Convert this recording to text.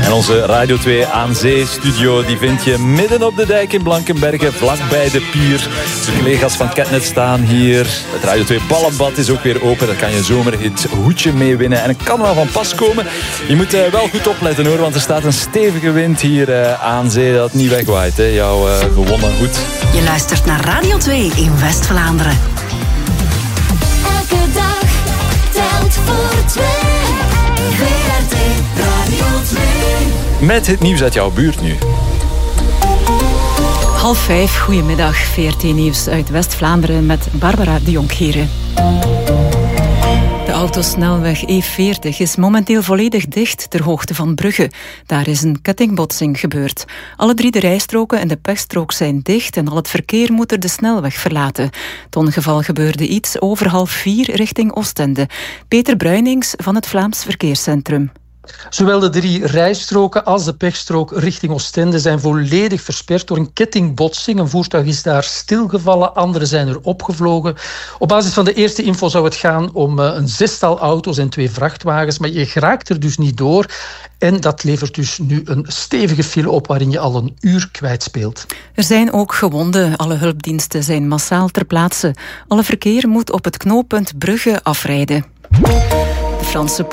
En onze Radio 2 aan Zee-studio die vind je midden op de dijk in Blankenberge, vlakbij de pier. De collega's van Ketnet staan hier. Het Radio 2 ballenbad is ook weer open. Daar kan je zomer het hoedje mee winnen. En het kan wel van pas komen. Je moet wel goed opletten hoor, want er staat een stevige wind hier aan zee dat niet wegwaait. Hè. Jouw gewonnen hoed. Je luistert naar Radio 2 in West-Vlaanderen. Elke dag telt voor twee. VRT Radio 2. Met het nieuws uit jouw buurt nu. 5:30, goedemiddag. VRT Nieuws uit West-Vlaanderen met Barbara de Jonkheere. De autosnelweg E40 is momenteel volledig dicht ter hoogte van Brugge. Daar is een kettingbotsing gebeurd. Alle 3 de rijstroken en de pechstrook zijn dicht en al het verkeer moet er de snelweg verlaten. Het ongeval gebeurde iets over 3:30 richting Oostende. Peter Bruinings van het Vlaams Verkeerscentrum. Zowel de 3 rijstroken als de pechstrook richting Oostende zijn volledig versperd door een kettingbotsing. Een voertuig is daar stilgevallen, andere zijn er opgevlogen. Op basis van de eerste info zou het gaan om een 6-tal auto's en 2 vrachtwagens, maar je geraakt er dus niet door. En dat levert dus nu een stevige file op waarin je al een uur kwijtspeelt. Er zijn ook gewonden. Alle hulpdiensten zijn massaal ter plaatse. Alle verkeer moet op het knooppunt Brugge afrijden. De Franse